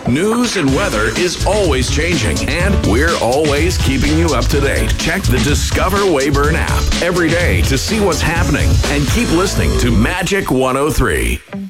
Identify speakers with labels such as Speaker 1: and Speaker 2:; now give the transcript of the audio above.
Speaker 1: News and weather is always changing, and we're always keeping you up to date. Check the Discover Weyburn app every day to see what's happening, and keep listening to Magic 103.